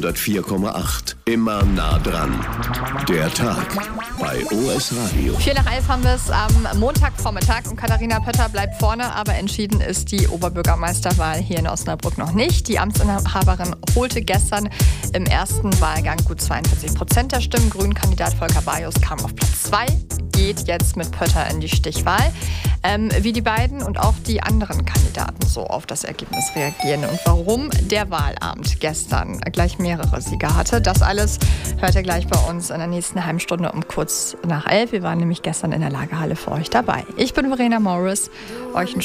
104,8. Immer nah dran. Der Tag bei OS Radio. 11:04 haben wir es am Montagvormittag und Katharina Pötter bleibt vorne, aber entschieden ist die Oberbürgermeisterwahl hier in Osnabrück noch nicht. Die Amtsinhaberin holte gestern im ersten Wahlgang gut 42% der Stimmen. Grünen-Kandidat Volker Bajus kam auf Platz 2, geht jetzt mit Pötter in die Stichwahl. Wie die beiden und auch die anderen Kandidaten so auf das Ergebnis reagieren und warum der Wahlabend gestern gleich mehrere Sieger hatte. Das alles hört ihr gleich bei uns in der nächsten halben Stunde um kurz nach 11. Wir waren nämlich gestern in der Lagerhalle für euch dabei. Ich bin Verena Morris. Euch einen